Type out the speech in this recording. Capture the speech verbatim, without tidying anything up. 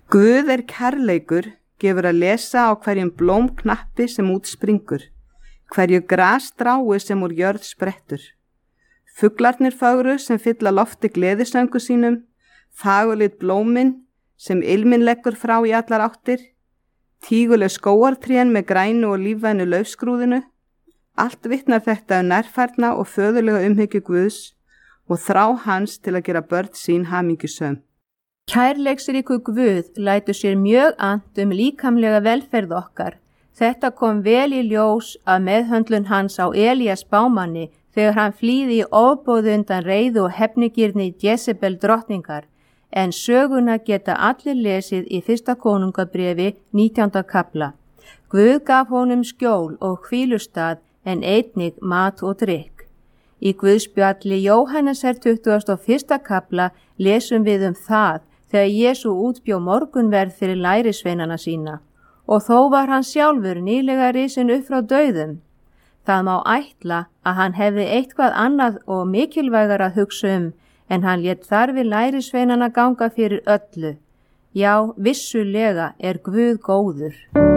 Guð er kærleikur, gefur að lesa á hverjum blómknappi sem út springur, hverju grasstrái sem úr jörð sprettur. Fuglarnir fögru sem fylla lofti gleðisöngu sínum, fagurlit blómin sem ilminn leggur frá í allar áttir, tíguleg skógartrén með grænu og lífvænu laufskrúðinu. Allt vitnar þetta um nærfærna og föðurlega umhyggju Guðs og þrá hans til að gera börn sín hamingjusöm. Kærleiksríkur Guð lætur sér mjög annt um líkamlega velferð okkar. Þetta kom vel í ljós af meðhöndlun hans á Elías bámanni þegar hann flýði í ofboði undan reiði og hefnigirni Jezebel drottningar, en söguna geta allir lesið í fyrsta konungabréfi nítjánda kafla. Guð gaf honum skjól og hvílustað en einnig mat og drykk. Í Guðspjalli Jóhannesar tuttugasta og fyrsta kafla lesum við um það þegar Jesú útbjó morgunverð fyrir lærisveinana sína og þó var hann sjálfur nýlega risinn upp frá dauðum. Það má ætla að hann hefði eitthvað annað og mikilvægara að hugsa um en hann lét þarfir lærisveinana ganga fyrir öllu. Já, vissulega er Guð góður.